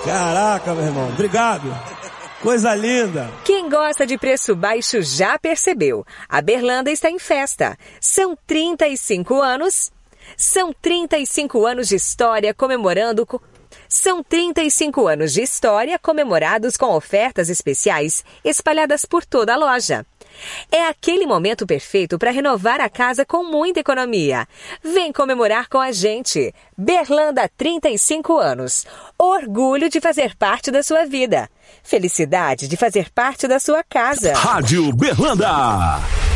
Caraca, meu irmão, obrigado. Coisa linda. Quem gosta de preço baixo já percebeu. A Berlanda está em festa. São 35 anos. São 35 anos de história São 35 anos de história comemorados com ofertas especiais espalhadas por toda a loja. É aquele momento perfeito para renovar a casa com muita economia. Vem comemorar com a gente. Berlanda 35 anos. Orgulho de fazer parte da sua vida. Felicidade de fazer parte da sua casa. Rádio Berlanda.